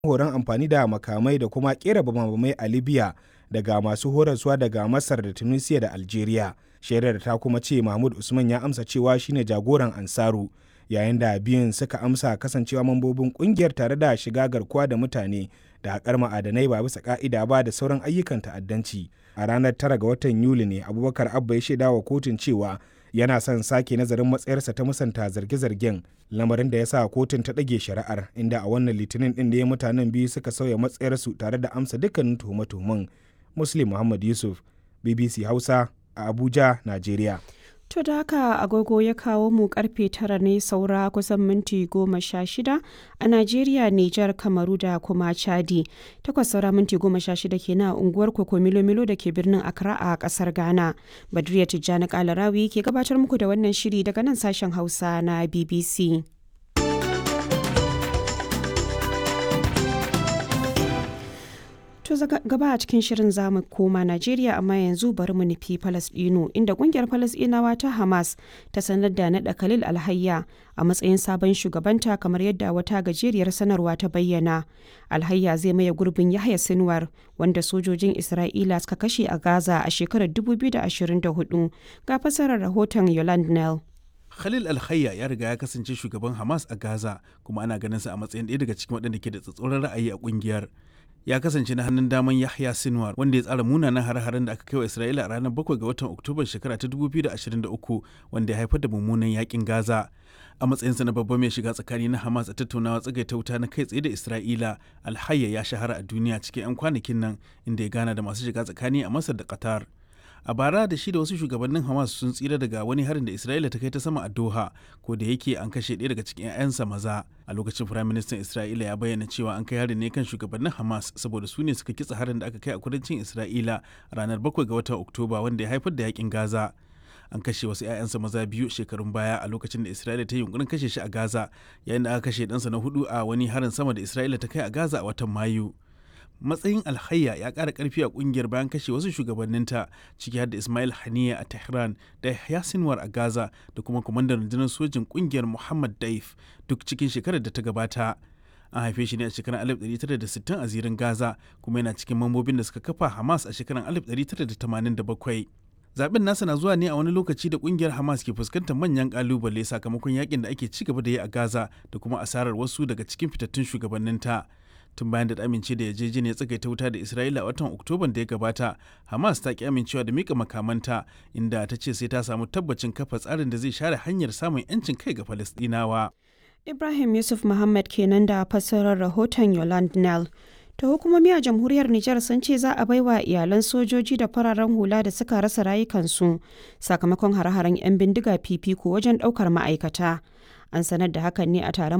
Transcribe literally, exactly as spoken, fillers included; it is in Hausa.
horon amfani da makamai da kuma kera bamabamai a Libya daga masu horaswa daga Masar da Tunisia da Algeria. Shaidar ta kuma ce Mahmud Usman ya amsa cewa shine jagoran Ansaru, yayin da biyun suka amsa kasancewa mambobin kungiyar tare da shiga garkuwa da mutane da haƙar ma'adanai ba bisa ka'ida ba da sauran ayyukan ta'addanci. A ranar tara ga watan Yuli ne Abubakar Abba ya shaida wa kotun cewa yana son sake nazarin matsayarsa ta musanta zarge-zargen, lamarin da ya sa kotun ta ɗage shari'ar, inda a wannan litinin ɗin ne mutanen biyu suka sauya matsayarsu tare da amsa dukkanin tuhume-tuhumen. Muslim Muhammad Yusuf, B B C Hausa a Abuja, Najeriya. To da haka agogo ya kawo mu karfe tara ne saura kusan minti goma sha shida a Najeriya, Nijar, Kamaru da kuma Chadi. Takwas saura minti goma sha shida kenan a unguwar Koko Milo-Milo da ke birnin Accra a kasar Ghana. Badriya Tijjani Kalarawi ke gabatar muku da wannan shiri daga nan sashen Hausa na B B C. To gaba a cikin shirin zamu koma Najeriya, amma yanzu bari mu nufi Falasɗinu, inda kungiyar Falasɗinawa ta Hamas ta sanar da naɗa Khalil Alhayya a matsayin sabon shugabanta, kamar yadda wata gajeriyar sanarwa ta bayyana. Alhayya zai maye gurbin Yahya Sinwar, wanda sojojin Isra'ila suka kashe a Gaza a shekarar dubu biyu da ashirin da hudu. Ga fasarar rahoton Yolande Nell. Khalil Alhayya ya riga ya kasance shugaban Hamas a Gaza, kuma ana ganin sa a matsayin ɗaya daga cikin waɗanda ke da tsatsauran ra'ayi a kungiyar. Ya kasance na hannun daman Yahya Sinwar, wanda ya tsara munanan hare-haren da aka kai wa Isra'ila a ranar bakwai ga watan Oktoba shekara ta dubu biyu da ashirin da uku, wanda ya haifar da mummunan yakin Gaza. A matsayinsa na babban mai shiga tsakani na Hamas a tattaunawa tsagaita wuta na kai tsaye da Isra'ila, Alhayya ya shahara a duniya cikin 'yan kwanakin nan, inda ya gana da masu shiga tsakani a Masar da Qatar. A bara da shi da wasu shugabannin Hamas sun tsira daga wani harin da Isra'ila ta kai ta sama a Doha, ko da yake an kashe ɗaya daga cikin 'ya'yansa maza. A lokacin Firaministan Isra'ila ya bayyana cewa an kai harin ne kan shugabannin Hamas saboda su ne suka kitsa harin da aka kai a kudancin Isra'ila a ranar bakwai ga watan Oktoba, wanda ya haifar da yakin Gaza. An kashe wasu 'ya'yansa maza biyu shekarun baya a lokacin da Isra'ila ta yi yunkurin kashe shi a Gaza, yayin da aka kashe ɗansa na hudu a wani harin sama da Isra'ila ta kai a Gaza a watan Mayu. Matsayin Alhayya ya ƙara ƙarfi a ƙungiyar bayan kashe wasu shugabanninta, ciki har da Ismail Haniya a Tehran da Yahya Sinwar a Gaza da kuma kwamandan rundunar sojin ƙungiyar Muhammad Daif, duk cikin shekarar da ta gabata. An haife shi ne a shekarar alif ɗari tara da sittin a zirin Gaza, kuma yana cikin mambobin da suka kafa Hamas a shekarar alif ɗari tara da tamanin da bakwai. Zaben nasa na zuwa ne a wani lokaci da kungiyar Hamas ke fuskantar manyan kalubale sakamakon yakin da ake ci gaba da yi a Gaza da kuma asarar wasu daga cikin fitattun shugabanninta. Tun bayan da ta amince da yarjejeniyar tsagaita wuta da Isra'ila a watan Oktoban da ya gabata, Hamas ta ki amincewa da mika makamanta, inda ta ce sai ta samu tabbacin kafa tsarin da zai share hanyar samun 'yancin kai ga Falasɗinawa. Ibrahim Yusuf Muhammad kenan da fassarar rahoton Yolande Nell. Ta hukumomi a jamhuriyar Nijar sun ce za a baiwa iyalan sojoji da fararen hula da suka rasa rayukansu sakamakon hare-haren 'yan bindiga fifiko wajen ɗaukar ma'aikata. An sanar da hakan ne a taron